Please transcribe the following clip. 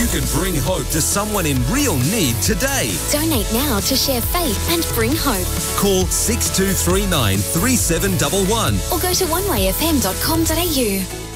You can bring hope to someone in real need today. Donate now to share faith and bring hope. Call 6239 3711 Or go to onewayfm.com.au.